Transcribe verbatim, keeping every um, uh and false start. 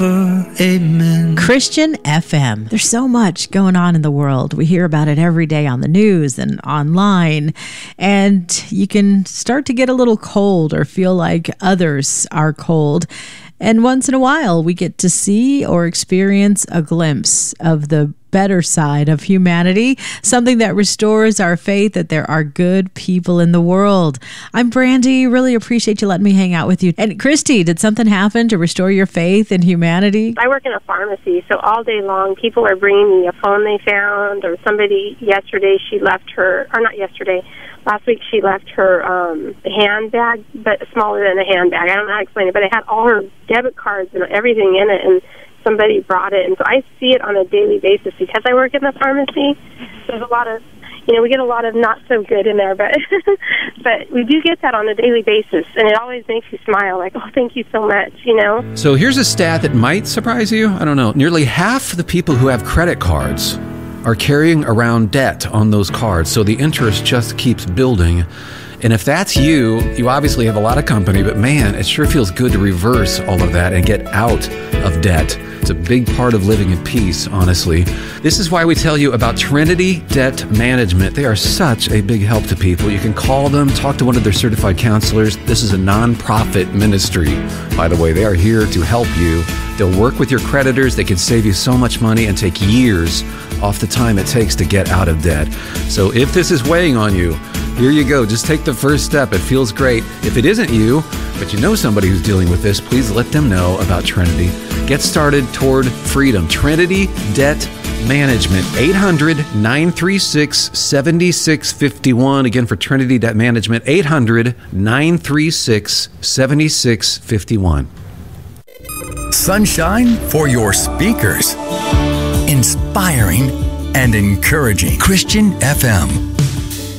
Amen. Christian F M. There's so much going on in the world. We hear about it every day on the news and online. And you can start to get a little cold or feel like others are cold. And once in a while, we get to see or experience a glimpse of the better side of humanity, something that restores our faith that there are good people in the world. I'm Brandy. Really appreciate you letting me hang out with you. And Christy, did something happen to restore your faith in humanity? I work in a pharmacy, so all day long, people are bringing me a phone they found, or somebody yesterday, she left her, or not yesterday, last week she left her um, handbag, but smaller than a handbag. I don't know how to explain it, but it had all her debit cards and everything in it, and somebody brought it. And so I see it on a daily basis because I work in the pharmacy. There's a lot of, you know, we get a lot of not so good in there, but but we do get that on a daily basis, and it always makes you smile, like, oh, thank you so much, you know? So here's a stat that might surprise you. I don't know. Nearly half the people who have credit cards are carrying around debt on those cards, so the interest just keeps building. And if that's you, you obviously have a lot of company, but man, it sure feels good to reverse all of that and get out of debt. It's a big part of living in peace, honestly. This is why we tell you about Trinity Debt Management. They are such a big help to people. You can call them, talk to one of their certified counselors. This is a nonprofit ministry, by the way. They are here to help you. They'll work with your creditors. They can save you so much money and take years off the time it takes to get out of debt. So if this is weighing on you, here you go. Just take the first step. It feels great. If it isn't you, but you know somebody who's dealing with this, please let them know about Trinity. Get started toward freedom. Trinity Debt Management, eight hundred, nine three six, seven six five one. Again, for Trinity Debt Management, eight hundred, nine three six, seven six five one. Sunshine for your speakers. Inspiring and encouraging. Christian F M.